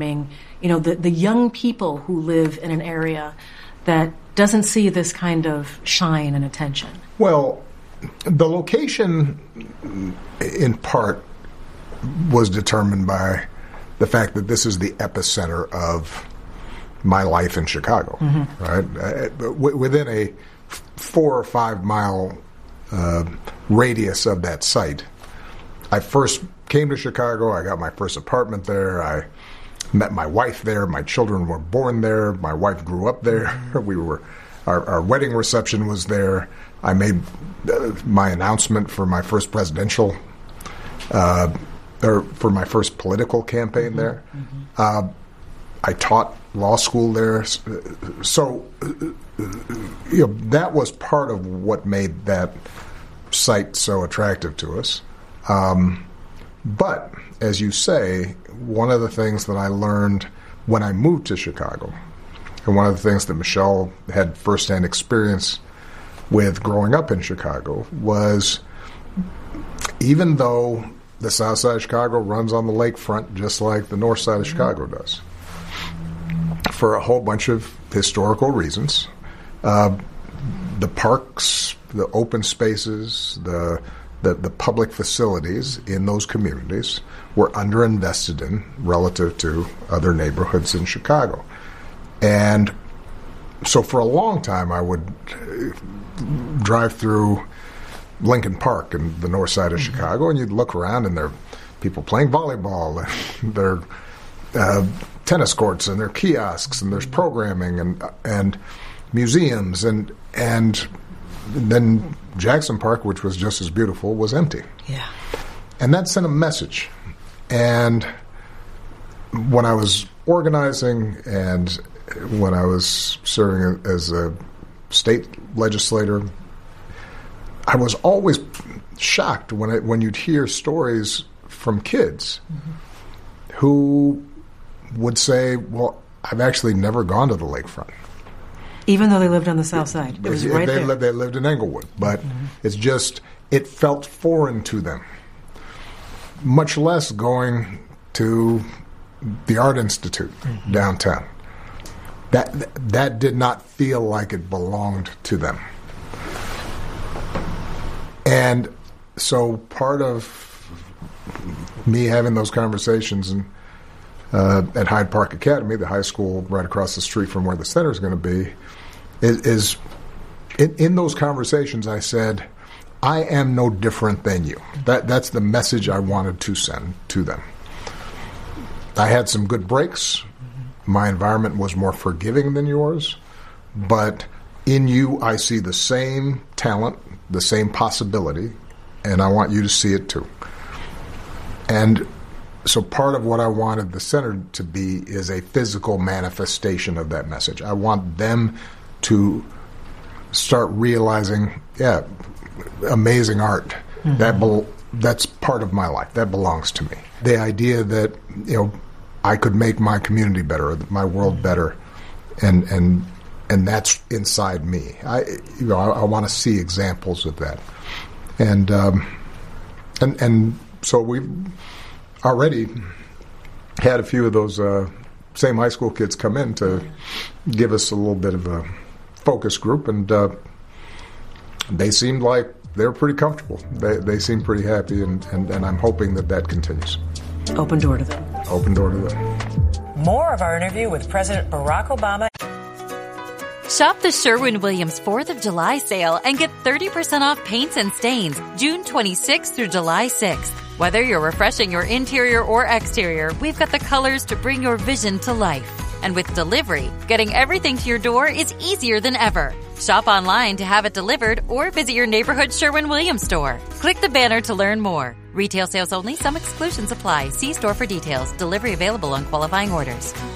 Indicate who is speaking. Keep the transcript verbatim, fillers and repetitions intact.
Speaker 1: You know, the, the young people who live in an area that doesn't see this kind of shine and attention?
Speaker 2: Well, the location, in part, was determined by the fact that this is the epicenter of my life in Chicago, mm-hmm. right? Uh, within a four or five mile uh, radius of that site, I first came to Chicago. I got my first apartment there. I met my wife there. My children were born there. My wife grew up there. Mm-hmm. We were, our, our wedding reception was there. I made uh, my announcement for my first presidential, uh, or for my first political campaign mm-hmm. there. Mm-hmm. Uh, I taught law school there. So, you know, that was part of what made that site so attractive to us. Um, but, as you say, one of the things that I learned when I moved to Chicago, and one of the things that Michelle had firsthand experience with growing up in Chicago, was even though the south side of Chicago runs on the lakefront just like the north side of Chicago does, for a whole bunch of historical reasons, uh, the parks, the open spaces, the, the the public facilities in those communities were underinvested in relative to other neighborhoods in Chicago. And so for a long time I would drive through Lincoln Park in the north side of mm-hmm. Chicago, and you'd look around and there are people playing volleyball, and there are uh, tennis courts, and there are kiosks, and there's programming and and museums, and and then Jackson Park, which was just as beautiful, was empty.
Speaker 1: Yeah.
Speaker 2: And that sent a message. And when I was organizing and when I was serving as a state legislator, I was always shocked when I, when you'd hear stories from kids mm-hmm. who would say, well, I've actually never gone to the lakefront.
Speaker 1: Even though they lived on the south side. It was right
Speaker 2: they,
Speaker 1: there.
Speaker 2: Lived, they lived in Englewood, but mm-hmm. it's just, it felt foreign to them. Much less going to the Art Institute mm-hmm. downtown. That that did not feel like it belonged to them. And so part of me having those conversations and uh, at Hyde Park Academy, the high school right across the street from where the center is going to be, is, is in, in those conversations I said, I am no different than you. That that's the message I wanted to send to them. I had some good breaks. My environment was more forgiving than yours, but in you I see the same talent, the same possibility, and I want you to see it too. And so part of what I wanted the center to be is a physical manifestation of that message. I want them to start realizing, yeah, amazing art. Mm-hmm. That be- that's part of my life. That belongs to me. The idea that, you know, I could make my community better, my world better, and and and that's inside me. I you know I, I want to see examples of that, and um, and and so we've already had a few of those uh, same high school kids come in to give us a little bit of a focus group, and uh, they seemed like they were pretty comfortable. They they seemed pretty happy, and, and, and I'm hoping that that continues.
Speaker 1: Open door to them.
Speaker 2: Open door to them.
Speaker 3: More of our interview with President Barack Obama.
Speaker 4: Shop the Sherwin-Williams fourth of July sale and get thirty percent off paints and stains June twenty-sixth through July sixth. Whether you're refreshing your interior or exterior, we've got the colors to bring your vision to life. And with delivery, getting everything to your door is easier than ever. Shop online to have it delivered or visit your neighborhood Sherwin-Williams store. Click the banner to learn more. Retail sales only. Some exclusions apply. See store for details. Delivery available on qualifying orders.